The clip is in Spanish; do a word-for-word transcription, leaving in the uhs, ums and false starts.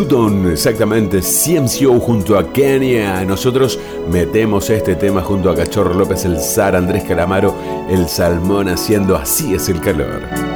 Newton, exactamente, C M C O junto a Kenia. Nosotros metemos este tema junto a Cachorro López, el Zar, Andrés Calamaro, el Salmón haciendo Así es el calor.